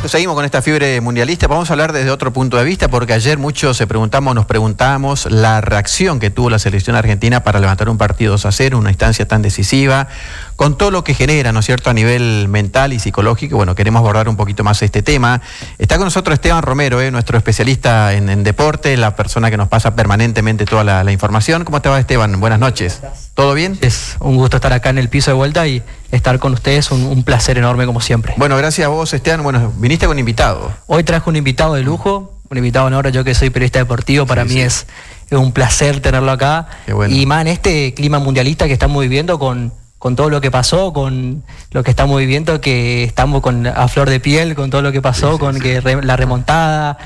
seguimos con esta fiebre mundialista. Vamos a hablar desde otro punto de vista, porque ayer muchos nos preguntamos la reacción que tuvo la selección argentina para levantar un partido 2-0, una instancia tan decisiva, con todo lo que genera, ¿no es cierto?, a nivel mental y psicológico. Bueno, queremos abordar un poquito más este tema. Está con nosotros Esteban Romero, nuestro especialista en deporte, la persona que nos pasa permanentemente toda la información. ¿Cómo te va, Esteban? Buenas noches. ¿Todo bien? Es un gusto estar acá en el piso de vuelta y estar con ustedes, un placer enorme como siempre. Bueno, gracias a vos, Esteban. Bueno, viniste con invitado. Hoy traje un invitado de lujo, un invitado en honor. Yo que soy periodista deportivo, para mí es un placer tenerlo acá. Qué bueno. Y más en este clima mundialista que estamos viviendo con todo lo que pasó, con lo que estamos viviendo, que estamos a flor de piel con todo lo que pasó, la remontada,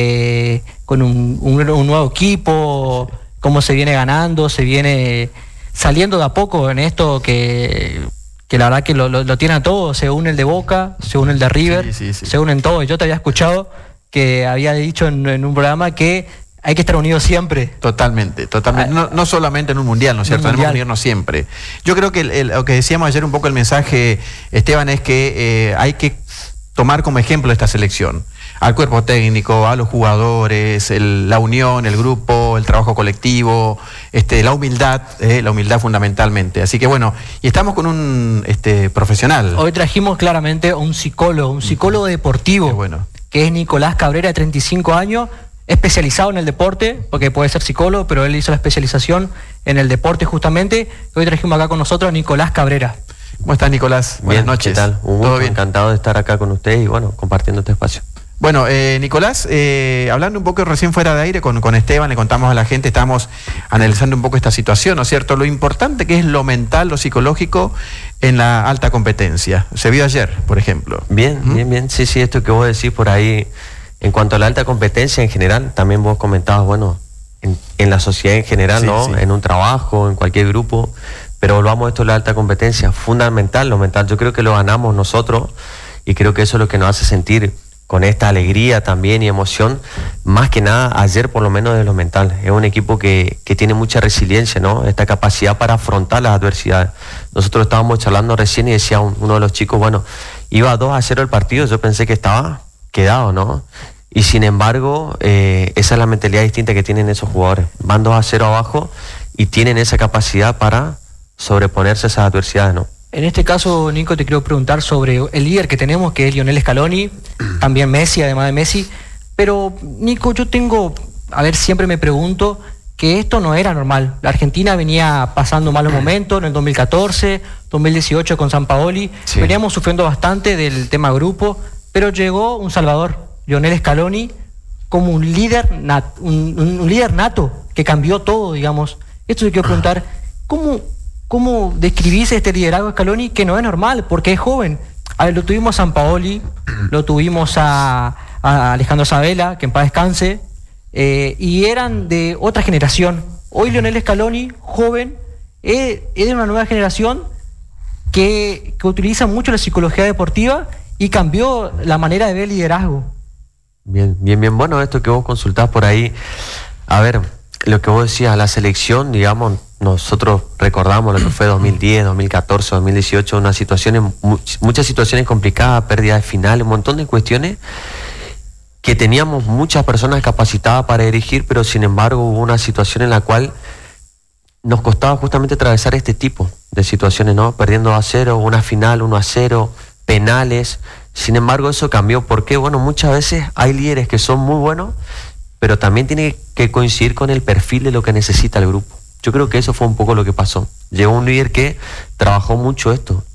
con un nuevo equipo, cómo se viene ganando, se viene saliendo de a poco en esto que la verdad que lo tiene a todo. Se une el de Boca, se une el de River, se unen todos. Yo te había escuchado que había dicho en un programa que hay que estar unidos siempre. Totalmente. No solamente en un mundial, ¿no es cierto? Tenemos que unirnos siempre. Yo creo que lo que decíamos ayer un poco el mensaje, Esteban, es que hay que tomar como ejemplo esta selección. Al cuerpo técnico, a los jugadores, la unión, el grupo, el trabajo colectivo, la humildad fundamentalmente. Así que bueno, y estamos con un profesional. Hoy trajimos claramente a un psicólogo deportivo. Qué bueno. Que es Nicolás Cabrera, de 35 años, especializado en el deporte, porque puede ser psicólogo, pero él hizo la especialización en el deporte justamente. Hoy trajimos acá con nosotros a Nicolás Cabrera. ¿Cómo estás, Nicolás? Buenas noches. ¿Qué tal? Un gusto, encantado de estar acá con ustedes y bueno, compartiendo este espacio. Bueno, Nicolás, hablando un poco recién fuera de aire con Esteban, le contamos a la gente, estamos analizando un poco esta situación, ¿no es cierto? Lo importante que es lo mental, lo psicológico en la alta competencia. Se vio ayer, por ejemplo. Bien. Sí, esto que vos decís por ahí, en cuanto a la alta competencia en general, también vos comentabas, bueno, en la sociedad en general, ¿no? Sí. En un trabajo, en cualquier grupo, pero volvamos a esto de la alta competencia, fundamental lo mental. Yo creo que lo ganamos nosotros y creo que eso es lo que nos hace sentir con esta alegría también y emoción, más que nada ayer por lo menos de lo mental. Es un equipo que tiene mucha resiliencia, ¿no? Esta capacidad para afrontar las adversidades. Nosotros estábamos charlando recién y decía uno de los chicos, bueno, iba 2-0 el partido, yo pensé que estaba quedado, ¿no? Y sin embargo, esa es la mentalidad distinta que tienen esos jugadores. Van 2-0 abajo y tienen esa capacidad para sobreponerse a esas adversidades, ¿no? En este caso, Nico, te quiero preguntar sobre el líder que tenemos, que es Lionel Scaloni, también Messi, además de Messi. Pero, Nico, siempre me pregunto que esto no era normal. La Argentina venía pasando malos momentos en el 2014, 2018 con Sampaoli. Sí. Veníamos sufriendo bastante del tema grupo, pero llegó un salvador, Lionel Scaloni, como un líder nato, que cambió todo, digamos. Esto te quiero preguntar, ¿Cómo describís este liderazgo de Scaloni, que no es normal, porque es joven? A ver, lo tuvimos a Sampaoli, lo tuvimos a Alejandro Sabella, que en paz descanse, y eran de otra generación. Hoy Lionel Scaloni, joven, es de una nueva generación que utiliza mucho la psicología deportiva y cambió la manera de ver el liderazgo. Bien. Bueno, esto que vos consultás por ahí, a ver, lo que vos decías, la selección, digamos, nosotros recordamos lo que fue 2010, 2014, 2018, muchas situaciones complicadas, pérdida de final, un montón de cuestiones que teníamos muchas personas capacitadas para dirigir, pero sin embargo hubo una situación en la cual nos costaba justamente atravesar este tipo de situaciones, ¿no? Perdiendo 2-0, una final 1-0, penales. Sin embargo, eso cambió. ¿Por qué? Bueno, muchas veces hay líderes que son muy buenos, pero también tiene que coincidir con el perfil de lo que necesita el grupo. Yo creo que eso fue un poco lo que pasó. Llegó un líder que trabajó mucho esto.